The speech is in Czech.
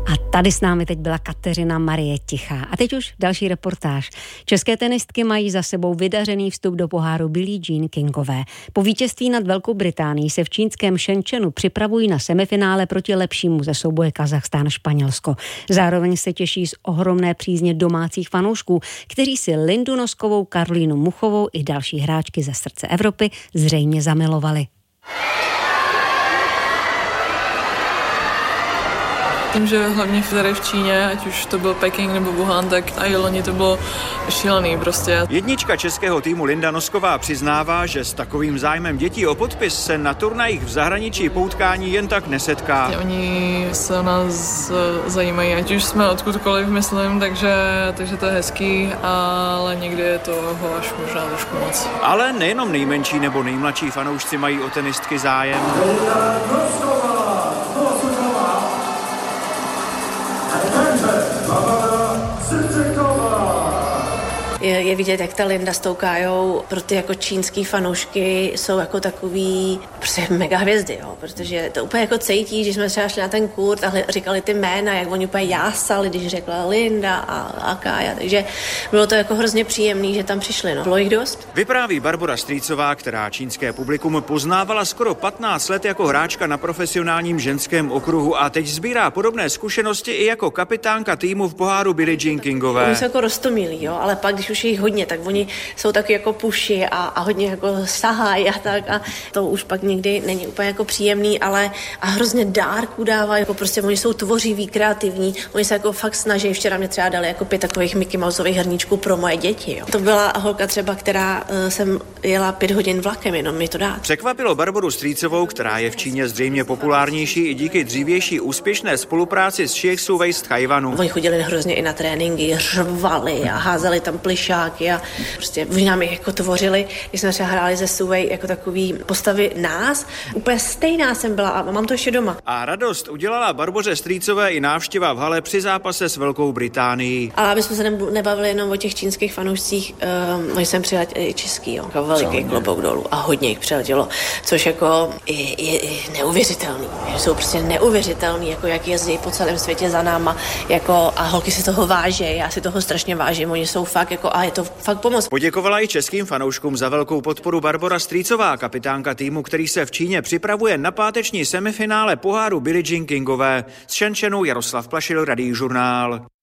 A tady s námi teď byla Kateřina Marie Tichá. A teď už další reportáž. České tenistky mají za sebou vydařený vstup do poháru Billie Jean Kingové. Po vítězství nad Velkou Británií se v čínském Shenzhenu připravují na semifinále proti lepšímu ze souboje Kazachstán-Španělsko. Zároveň se těší z ohromné přízně domácích fanoušků, kteří si Lindu Noskovou, Karolínu Muchovou i další hráčky ze srdce Evropy zřejmě zamilovali. Tím, že hlavně tady v Číně, ať už to byl Peking nebo Wuhan, tak i loni to bylo šílený prostě. Jednička českého týmu Linda Nosková přiznává, že s takovým zájmem dětí o podpis se na turnajích v zahraničí po utkání jen tak nesetká. Oni se o nás zajímají, ať už jsme odkudkoliv, myslím, takže to je hezký, ale někdy je to až možná trošku moc. Ale nejenom nejmenší nebo nejmladší fanoušci mají o tenistky zájem. Je vidět, jak ta Linda s tou Kájou pro ty jako čínský fanoušky jsou jako takový prostě mega hvězdy, jo, protože to úplně jako cítí, že jsme třeba šli na ten kurt a říkali ty jména, jak oni úplně jásali, když řekla Linda a Kája, takže bylo to jako hrozně příjemný, že tam přišli, no. Bylo jich dost. Vypráví Barbora Strýcová, která čínské publikum poznávala skoro 15 let jako hráčka na profesionálním ženském okruhu a teď sbírá podobné zkušenosti i jako kapitánka týmu v poháru Billie Jean Kingové. Oni jsou jako roztomilí, jo, ale pak, když už je jich hodně, tak oni jsou taky jako puši a hodně jako sahají a tak a to už pak někdy není úplně jako příjemný, ale a hrozně dárků dávají, jako prostě oni jsou tvořiví, kreativní, oni se jako fakt snaží. Včera mě třeba dali jako 5 takových Mickey Mouseových hrníčků pro moje děti, jo. To byla holka třeba, která jsem jela 5 hodin vlakem, jenom mi to dát. Překvapilo Barboru Strýcovou, která je v Číně zřejmě populárnější i díky dřívější úspěšné spolupráci s Shiexu Wei z Tchajwanu. Oni chodili hrozně i na tréninky, řvali a házeli tam plišáky a prostě oni nám jako tvořili, když jsme třeba hráli ze Suwei jako takový postavy nás. Úplně stejná jsem byla a mám to ještě doma. A radost udělala Barboře Strýcové i návštěva v hale při zápase s Velkou Británií. Ale aby jsme se nebavili jenom o těch čínských fanoušcích, oni jsem přiletěli i český, jo, jako veliký klobouk dolů a hodně jich přiletělo, což jako je neuvěřitelný. Jsou prostě neuvěřitelný, jako jak jezdí po celém světě za náma, jako a holky si toho váží, já si toho strašně vážím, oni jsou fakt jako a je to fakt pomoc. Poděkovala i českým fanouškům za velkou podporu Barbora Strýcová, kapitánka týmu, který se v Číně připravuje na páteční semifinále poháru Billie Jean Kingové. Z Shenzhenu Jaroslav Plašil, Radiožurnál.